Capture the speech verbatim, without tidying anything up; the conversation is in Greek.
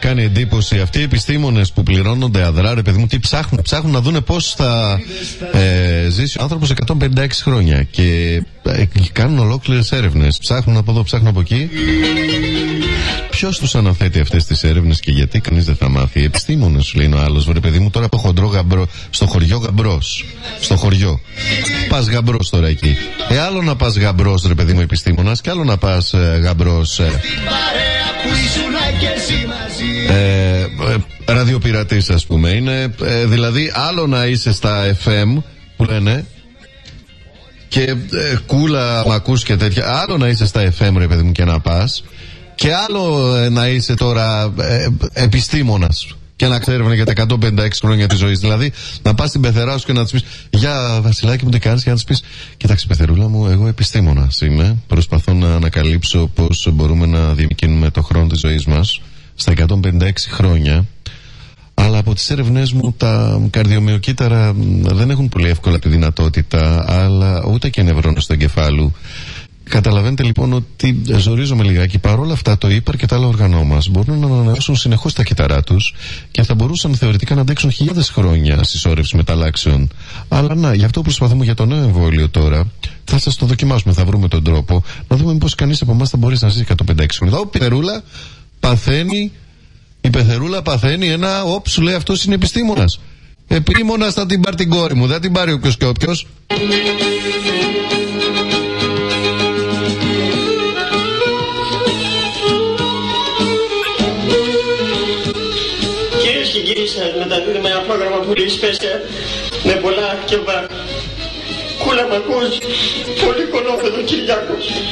κάνει εντύπωση αυτοί οι επιστήμονες που πληρώνονται αδρά, ρε παιδί μου, τι ψάχνουν, ψάχνουν να δούνε πώς θα ε, ζήσει ο άνθρωπος εκατόν πενήντα έξι χρόνια και ε, κάνουν ολόκληρες έρευνες, ψάχνουν από εδώ, ψάχνουν από εκεί. Ποιος τους αναθέτει αυτές τις έρευνες και γιατί, κανείς δεν θα μάθει. Οι επιστήμονες, σου λέει ο άλλος, ρε παιδί μου, τώρα από χοντρό γαμπρό, στο χωριό γαμπρός, στο χωριό. Πας γαμπρός τώρα εκεί. Ε, άλλο να πας γαμπρός, ρε παιδί μου, επιστήμονας, και άλλο να πας ε, γαμπρός ε, ε, ε, ραδιοπειρατής, ας πούμε. Είναι ε, δηλαδή άλλο να είσαι στα εφ εμ που λένε και ε, κούλα μ' ακούς και τέτοια, άλλο να είσαι στα εφ εμ, ρε παιδί μου, και να πας, και άλλο ε, να είσαι τώρα ε, επιστήμονας και να ξέρουν για τα εκατόν πενήντα έξι χρόνια της ζωής. Δηλαδή να πας στην πεθερά σου και να της πεις: «Γεια Βασιλάκι μου, τι κάνεις?» Και να της πεις: «Κοίταξε πεθερούλα μου, εγώ επιστήμονας είμαι, προσπαθώ να ανακαλύψω πώς μπορούμε να διεκκίνουμε το χρόνο της ζωής μας στα εκατόν πενήντα έξι χρόνια, αλλά από τις έρευνές μου τα καρδιομυοκύτταρα δεν έχουν πολύ εύκολα τη δυνατότητα, αλλά ούτε και νευρώνες του εγκεφάλου». Καταλαβαίνετε λοιπόν ότι ζορίζομαι λιγάκι. Παρόλα αυτά το ύπαρ και τα άλλα όργανό μας μπορούν να ανανεώσουν συνεχώς τα κύτταρά τους και θα μπορούσαν θεωρητικά να αντέξουν χιλιάδες χρόνια συσσόρευση μεταλλάξεων. Αλλά να, γι' αυτό προσπαθούμε για το νέο εμβόλιο τώρα. Θα σας το δοκιμάσουμε, θα βρούμε τον τρόπο να δούμε μήπως κανείς από εμάς θα μπορέσει να ζήσει εκατόν πενήντα έξι χρόνια. Ο πεθερούλα παθαίνει, η πεθερούλα παθαίνει ένα όπ, σου λέει αυτός είναι επιστήμονας. Επιστήμονας θα την πάρει την κόρη μου, δεν την πάρει όποιος και όποιος. Και κύριοι, σας μεταδίδουμε ένα πρόγραμμα πολύ σπέσια με πολλά και βά. Κούλα μ' ακούς, πολύ κολόπεδο Κυριάκος.